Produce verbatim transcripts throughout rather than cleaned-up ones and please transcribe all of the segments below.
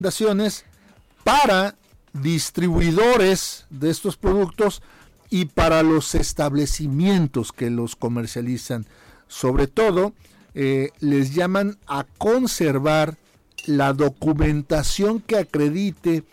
recomendaciones para distribuidores de estos productos y para los establecimientos que los comercializan. Sobre todo, eh, les llaman a conservar la documentación que acredite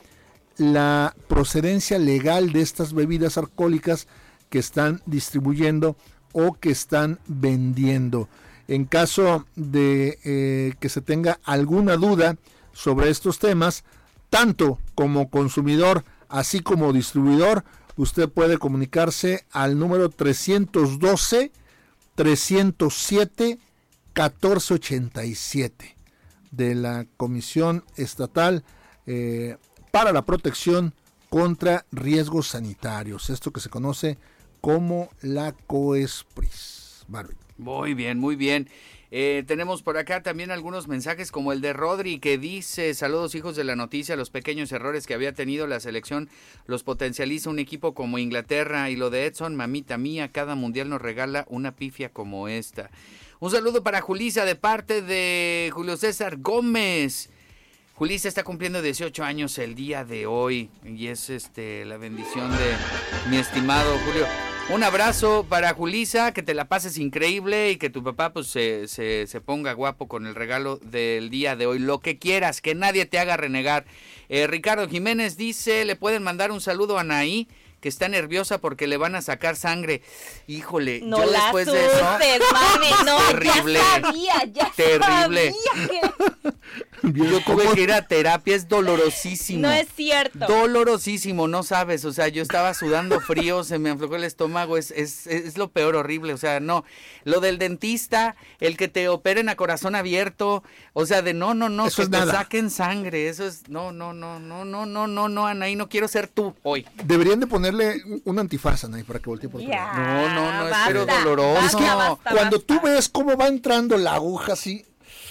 la procedencia legal de estas bebidas alcohólicas que están distribuyendo o que están vendiendo. En caso de eh, que se tenga alguna duda sobre estos temas, tanto como consumidor así como distribuidor, usted puede comunicarse al número trescientos doce, trescientos siete, catorce ochenta y siete de la Comisión Estatal eh, para la Protección contra Riesgos Sanitarios, esto que se conoce como la COESPRIS. Barbie. Muy bien, muy bien. Eh, tenemos por acá también algunos mensajes como el de Rodri que dice: saludos hijos de la noticia, los pequeños errores que había tenido la selección los potencializa un equipo como Inglaterra, y lo de Edson, mamita mía, cada mundial nos regala una pifia como esta. Un saludo para Julisa de parte de Julio César Gómez. Julisa está cumpliendo dieciocho años el día de hoy y es este la bendición de mi estimado Julio. Un abrazo para Julisa, que te la pases increíble y que tu papá pues se, se, se ponga guapo con el regalo del día de hoy. Lo que quieras, que nadie te haga renegar. Eh, Ricardo Jiménez dice, le pueden mandar un saludo a Anaí, que está nerviosa porque le van a sacar sangre. Híjole, no yo la después asustes, de eso... mami, no, terrible, ya sabía, ya terrible. sabía que... Yo tuve que ir a terapia, es dolorosísimo. No es cierto. Dolorosísimo, no sabes, o sea, yo estaba sudando frío, se me aflojó el estómago, es, es, es lo peor, horrible, o sea, no. Lo del dentista, el que te operen a corazón abierto, o sea, de no, no, no, eso que es te nada. Saquen sangre, eso es, no, no, no, no, no, no, no, no, Anaí, no quiero ser tú hoy. Deberían de ponerle un antifaz, Anaí, para que voltee por otro Ya, lado. No, no, no, basta, es pero doloroso. basta, Es que basta, cuando basta. tú ves cómo va entrando la aguja así,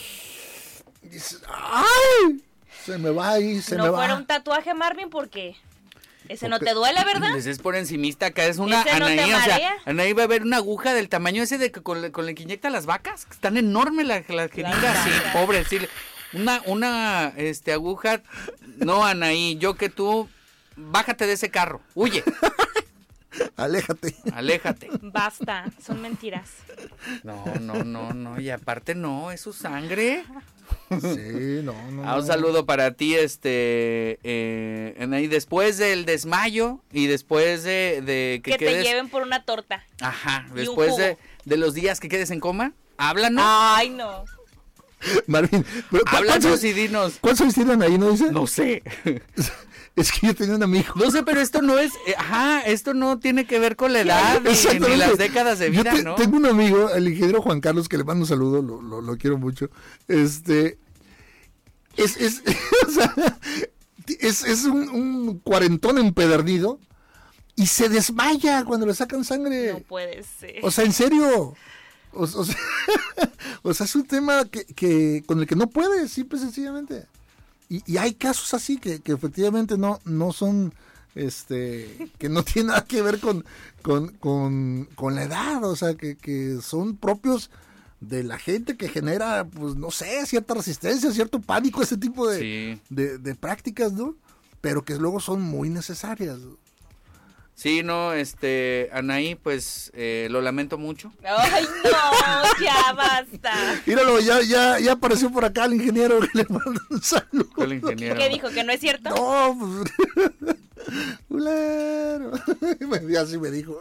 dices, ¡ay! Se me va ahí, se no me va. fuera un tatuaje, Marvin, ¿por qué? Ese no Porque- te duele, ¿verdad? Pues es por encimista, acá es una ¿Ese no te Anaí, o sea, marea? Anaí va a ver una aguja del tamaño ese de que con, la- con el que inyecta las vacas, que están enormes las la jeringas, sí, vacas. pobre, sí, una, una, este, aguja, no, Anaí, yo que tú, bájate de ese carro, huye, Aléjate. aléjate. Basta, son mentiras. No, no, no, no, y aparte no, es su sangre. Sí, no, no. Ah, un no. saludo para ti, este, eh, Anaí, después del desmayo y después de, de que, Que, te quedes... lleven por una torta. Ajá, Y un después jugo. de, de los días que quedes en coma, háblanos, Ay, no. Marvin, pero ¿cu- háblanos ¿cuántos, y dinos. ¿cuántos años tienen ahí, no dice? No sé, Es que yo tenía un amigo. no sé, pero esto no es, eh, ajá, esto no tiene que ver con la edad ni, Exactamente. ni las décadas de Yo vida, te- ¿no? Tengo un amigo, el ingeniero Juan Carlos, que le mando un saludo, lo, lo, lo quiero mucho. Este, es, es, o sea, es, es un, un cuarentón empedernido y se desmaya cuando le sacan sangre. No puede ser. O sea, en serio. O, o sea, o sea, es un tema que, que con el que no puede, simple y sencillamente. Y, y hay casos así que, que efectivamente no, no son, este, que no tienen nada que ver con, con, con, con la edad, o sea, que, que son propios de la gente que genera, pues, no sé, cierta resistencia, cierto pánico, ese tipo de, Sí. de, de prácticas, ¿no? Pero que luego son muy necesarias. Sí, no, este, Anaí, pues, eh, lo lamento mucho. Ay, no, ya basta. Míralo, ya, ya, ya apareció por acá el ingeniero que le manda un saludo. Fue el ingeniero. ¿Qué dijo? ¿Que no es cierto? No, pues. Fulano. Y así me dijo.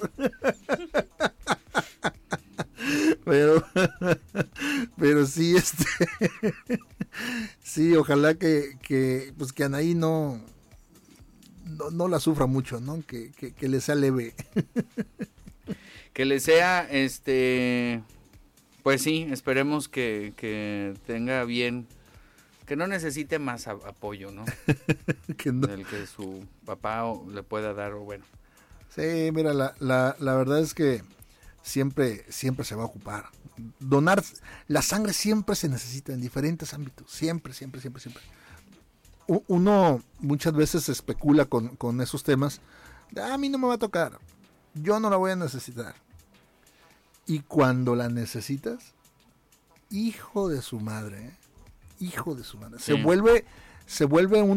Pero, pero sí, este. Sí, ojalá que, que, pues que Anaí no, no, no la sufra mucho, ¿no? Que, que, que le sea leve. Que le sea, este, pues sí, esperemos que, que tenga bien, que no necesite más a- apoyo, ¿no? Que no. El que su papá o- le pueda dar, o bueno. Sí, mira, la, la, la verdad es que siempre, siempre se va a ocupar. Donar, la sangre siempre se necesita en diferentes ámbitos, siempre, siempre, siempre, siempre. U- Uno muchas veces especula con, con esos temas, "Ah, a mí no me va a tocar, yo no la voy a necesitar". Y cuando la necesitas, hijo de su madre, ¿eh? hijo de su madre, se Sí. vuelve se vuelve un